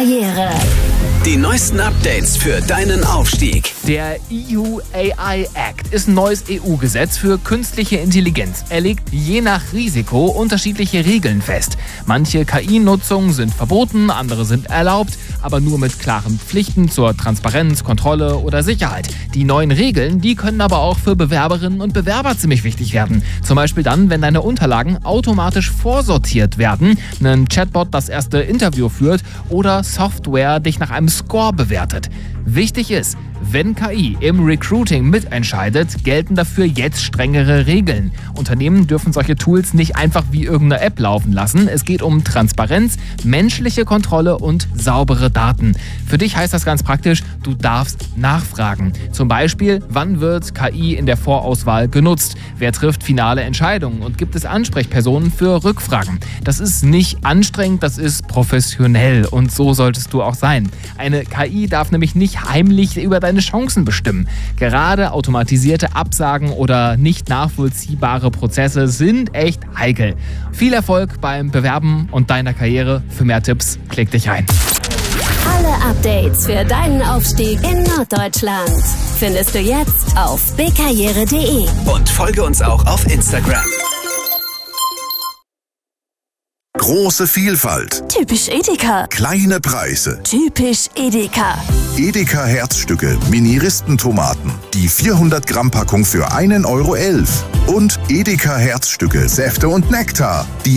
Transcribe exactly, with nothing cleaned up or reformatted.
Karriere. Die neuesten Updates für deinen Aufstieg. Der E U A I Act ist ein neues E U-Gesetz für künstliche Intelligenz. Er legt je nach Risiko unterschiedliche Regeln fest. Manche K I-Nutzungen sind verboten, andere sind erlaubt, aber nur mit klaren Pflichten zur Transparenz, Kontrolle oder Sicherheit. Die neuen Regeln, die können aber auch für Bewerberinnen und Bewerber ziemlich wichtig werden. Zum Beispiel dann, wenn deine Unterlagen automatisch vorsortiert werden, ein Chatbot das erste Interview führt oder Software dich nach einem Score bewertet. Wichtig ist, wenn K I im Recruiting mitentscheidet, gelten dafür jetzt strengere Regeln. Unternehmen dürfen solche Tools nicht einfach wie irgendeine App laufen lassen. Es geht um Transparenz, menschliche Kontrolle und saubere Daten. Für dich heißt das ganz praktisch, du darfst nachfragen. Zum Beispiel, wann wird K I in der Vorauswahl genutzt? Wer trifft finale Entscheidungen? Und gibt es Ansprechpersonen für Rückfragen? Das ist nicht anstrengend, das ist professionell und so solltest du auch sein. Eine K I darf nämlich nicht heimlich über deine Chancen bestimmen. Gerade automatisierte Absagen oder nicht nachvollziehbare Prozesse sind echt heikel. Viel Erfolg beim Bewerben und deiner Karriere. Für mehr Tipps klick dich ein. Alle Updates für deinen Aufstieg in Norddeutschland findest du jetzt auf bkarriere punkt de. Und folge uns auch auf Instagram. Große Vielfalt. Typisch Edeka. Kleine Preise. Typisch Edeka. Edeka Herzstücke, Mini-Ristentomaten. Die vierhundert Gramm Packung für einen Euro elf. Und Edeka Herzstücke, Säfte und Nektar. Die